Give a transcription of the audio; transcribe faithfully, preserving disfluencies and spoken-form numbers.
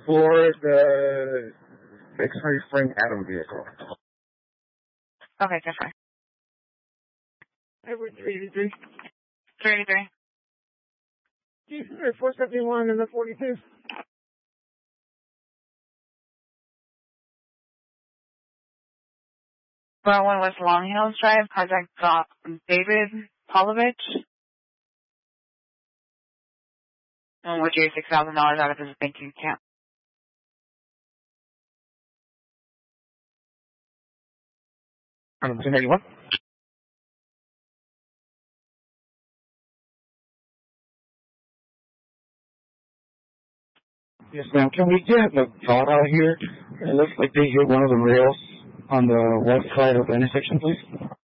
for the X-ray frame Adam vehicle. Okay, different. Edward three eighty-three. three eighty-three. G four seventy-one and the forty-two. Well, one was Long Hills Drive, contact Doc David Polovich. And withdrew six thousand dollars out of his banking account. Um, ten eighty-one. Yes, ma'am. Can we get the thought out here? It looks like they hit one of the rails on the west side of the intersection, please.